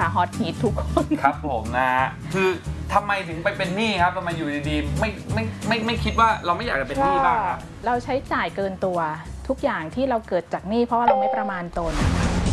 ค่ะฮอตฮิตทุกคนครับผมนะฮะคือทำไมถึงไปเป็นหนี้ครับทำไมอยู่ดีๆไม่คิดว่าเราไม่อยากจะเป็นหนี้บ้างครับเราใช้จ่ายเกินตัวทุกอย่างที่เราเกิดจากหนี้เพราะว่าเราไม่ประมาณตน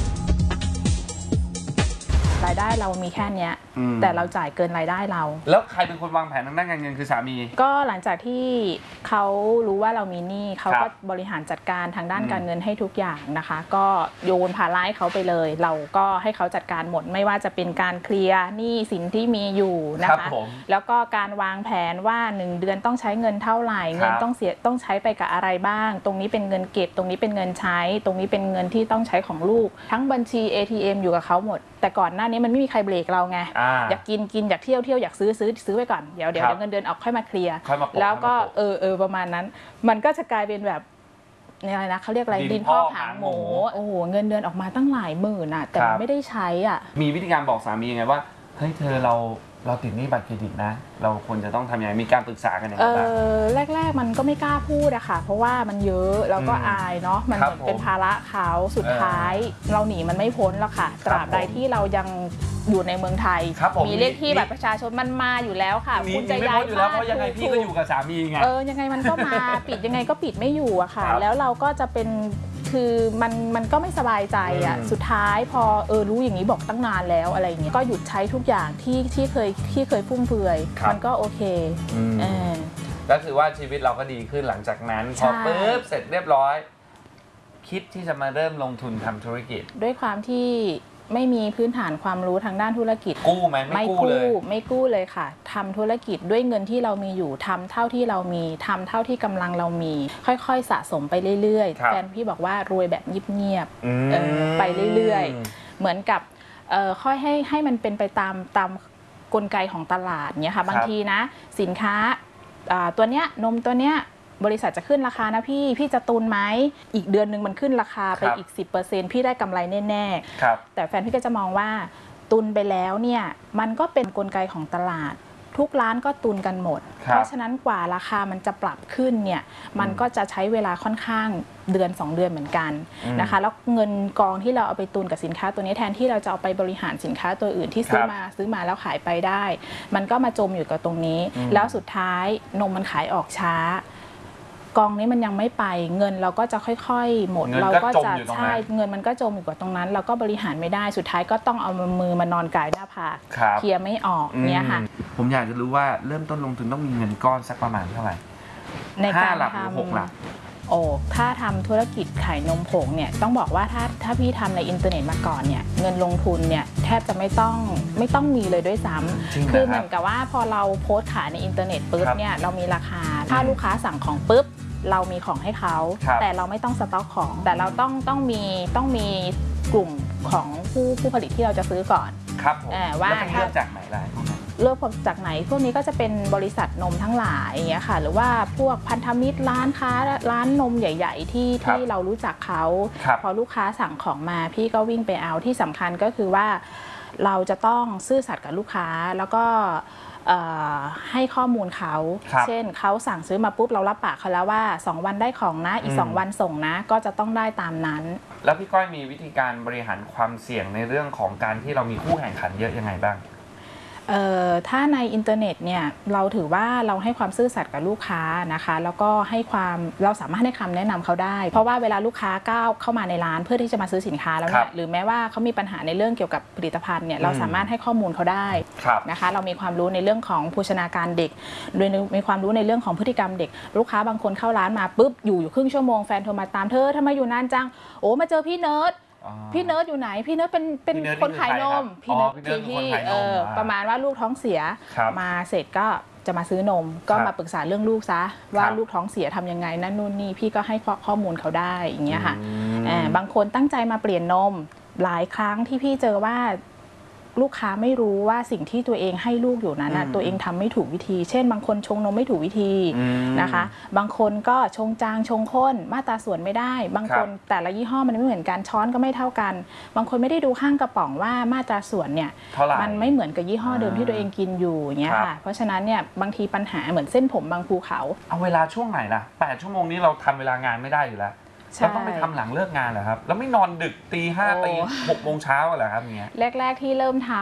รายได้เรามีแค่นี้แต่เราจ่ายเกินรายได้เราแล้วใครเป็นคนวางแผนทางด้านการเงินคือสามีก็หลังจากที่เขารู้ว่าเรามีหนี้เขาก็บริหารจัดการทางด้านการเงินให้ทุกอย่างนะคะก็โยนภาระให้เขาไปเลยเราก็ให้เขาจัดการหมดไม่ว่าจะเป็นการเคลียร์หนี้สินที่มีอยู่นะคะแล้วก็การวางแผนว่า1 เดือนต้องใช้เงินเท่าไหร่เงินต้องใช้ไปกับอะไรบ้างตรงนี้เป็นเงินเก็บตรงนี้เป็นเงินใช้ตรงนี้เป็นเงินที่ต้องใช้ของลูกทั้งบัญชี ATM อยู่กับเขาหมดแต่ก่อนหน้านี้มันไม่มีใครเบรกเราไงอยากกินอยากเที่ยวอยากซื้อไปก่อนเดี๋ยวเงินเดือนออกค่อยมาเคลียร์แล้วก็ประมาณนั้นมันก็จะกลายเป็นแบบอะไรนะเขาเรียกอะไรดินพ่อหางหมูโอ้โหเงินเดือนออกมาตั้งหลายหมื่นอ่ะแต่ไม่ได้ใช้อ่ะมีวิธีการบอกสามียังไงว่าเฮ้ยเธอเราติดหนี้บัตรเครดิตนะเราควรจะต้องทำยังไงมีการปรึกษากันยังไงบ้างแรกมันก็ไม่กล้าพูดอะค่ะเพราะว่ามันเยอะแล้วก็อายเนาะมันเหมือนเป็นภาระเขาสุดท้ายเราหนีมันไม่พ้นแล้วค่ะตราบใดที่เรายังอยู่ในเมืองไทยมีเลขที่บัตรประชาชนมันมาอยู่แล้วค่ะคุณจะย้ายอยู่แล้วเพราะยังไงพี่ก็อยู่กับสามีไงยังไงมันก็มาปิดยังไงก็ปิดไม่อยู่อะค่ะแล้วเราก็จะเป็นคือมันก็ไม่สบายใจอ่ะสุดท้ายพอรู้อย่างนี้บอกตั้งนานแล้วอะไรอย่างเงี้ยก็หยุดใช้ทุกอย่างที่เคยฟุ่มเฟือยมันก็โอเคก็คือว่าชีวิตเราก็ดีขึ้นหลังจากนั้นพอปุ๊บเสร็จเรียบร้อยคิดที่จะมาเริ่มลงทุนทำธุรกิจด้วยความที่ไม่มีพื้นฐานความรู้ทางด้านธุรกิจกู้ไหมไม่กู้เลยค่ะทำธุรกิจด้วยเงินที่เรามีอยู่ทำเท่าที่เรามีทำเท่าที่กำลังเรามีค่อยๆสะสมไปเรื่อยๆแฟนพี่บอกว่ารวยแบบเงียบๆไปเรื่อยๆเหมือนกับค่อยให้มันเป็นไปตามกลไกของตลาดเนี้ยค่ะบางทีนะสินค้าตัวเนี้ยนมตัวเนี้ยบริษัทจะขึ้นราคานะพี่จะตุนไหมอีกเดือนนึงมันขึ้นราคาไปอีก 10% พี่ได้กำไรแน่ๆแต่แฟนพี่ก็จะมองว่าตุนไปแล้วเนี่ยมันก็เป็นกลไกของตลาดทุกร้านก็ตุนกันหมดเพราะฉะนั้นกว่าราคามันจะปรับขึ้นเนี่ยมันก็จะใช้เวลาค่อนข้างเดือน2 เดือนเหมือนกันนะคะแล้วเงินกองที่เราเอาไปตุนกับสินค้าตัวนี้แทนที่เราจะเอาไปบริหารสินค้าตัวอื่นที่ซื้อมาแล้วขายไปได้มันก็มาจมอยู่กับตรงนี้แล้วสุดท้ายนมมันขายออกช้ากองนี้มันยังไม่ไปเงินเราก็จะค่อยๆหมดเราก็จะใช่เงินมันก็จมอยู่กับตรงนั้นเราก็บริหารไม่ได้สุดท้ายก็ต้องเอามือมานอนกายหน้าผากเคลียร์ไม่ออกเนี่ยค่ะผมอยากจะรู้ว่าเริ่มต้นลงทุนต้องมีเงินก้อนสักประมาณเท่าไหร่ในการ 5 หลักหรือ6 หลักถ้าทำธุรกิจขายนมผงเนี่ยต้องบอกว่าถ้าพี่ทำในอินเทอร์เน็ตมาก่อนเนี่ยเงินลงทุนเนี่ยแทบจะไม่ต้องมีเลยด้วยซ้ำคือเหมือนกับว่าพอเราโพสต์ขายในอินเทอร์เน็ตปุ๊บเนี่ยเรามีราคาถ้าลูกค้าสั่งของปุ๊บเรามีของให้เขาแต่เราไม่ต้องสต็อกของแต่เราต้องมีกลุ่มของผู้ผลิตที่เราจะซื้อก่อนครับว่าเลือกจากไหนล่ะเลือกจากไหนพวกนี้ก็จะเป็นบริษัทนมทั้งหลายอย่างเงี้ยค่ะหรือว่าพวกพันธมิตรร้านค้าร้านนมใหญ่ๆที่เรารู้จักเขาพอลูกค้าสั่งของมาพี่ก็วิ่งไปเอาที่สำคัญก็คือว่าเราจะต้องซื่อสัตย์กับลูกค้าแล้วก็ให้ข้อมูลเขาเช่นเขาสั่งซื้อมาปุ๊บเรารับปากเขาแล้วว่า2 วันได้ของนะอีก2 วันส่งนะก็จะต้องได้ตามนั้นแล้วพี่ก้อยมีวิธีการบริหารความเสี่ยงในเรื่องของการที่เรามีคู่แข่งขันเยอะยังไงบ้างถ้าในอินเทอร์เน็ตเนี่ยเราถือว่าเราให้ความซื่อสัตย์กับลูกค้านะคะแล้วก็เราสามารถให้คำแนะนำเขาได้เพราะว่าเวลาลูกค้าก้าวเข้ามาในร้านเพื่อที่จะมาซื้อสินค้าแล้วเนี่ยหรือแม้ว่าเขามีปัญหาในเรื่องเกี่ยวกับผลิตภัณฑ์เนี่ยเราสามารถให้ข้อมูลเขาได้นะคะเรามีความรู้ในเรื่องของโภชนาการเด็กโดยมีความรู้ในเรื่องของพฤติกรรมเด็กลูกค้าบางคนเข้าร้านมาปุ๊บอยู่ครึ่งชั่วโมงแฟนโทรมาตามเธอทำไมอยู่นานจังโอ้มาเจอพี่เนิร์ดอยู่ไหนพี่เนิร์ดเป็นคนขายนมพี่เนิร์ดที่ประมาณว่าลูกท้องเสียมาเสร็จก็จะมาซื้อนมก็มาปรึกษาเรื่องลูกซะว่าลูกท้องเสียทำยังไงนั่นนู่นนี่พี่ก็ให้ข้อมูลเขาได้อย่างเงี้ยค่ะบางคนตั้งใจมาเปลี่ยนนมหลายครั้งที่พี่เจอว่าลูกค้าไม่รู้ว่าสิ่งที่ตัวเองให้ลูกอยู่นั้นตัวเองทำไม่ถูกวิธีเช่นบางคนชงนมไม่ถูกวิธีนะคะบางคนก็ชงจางชงข้นมาตราส่วนไม่ได้บางคนแต่ละยี่ห้อมันไม่เหมือนกันช้อนก็ไม่เท่ากันบางคนไม่ได้ดูข้างกระป๋องว่ามาตราส่วนเนี่ยมันไม่เหมือนกับยี่ห้อเดิมที่ตัวเองกินอยู่อย่างเงี้ยค่ะเพราะฉะนั้นเนี่ยบางทีปัญหาเหมือนเส้นผมบางภูเขาเอาเวลาช่วงไหนล่ะ8 ชั่วโมงนี้เราทำเวลางานไม่ได้อยู่แล้วเราต้องไปทำหลังเลิกงานเหรอครับแล้วไม่นอนดึกตี 5 ตี 6 โมงเช้าเหรอครับเงี้ยแรกๆที่เริ่มทำ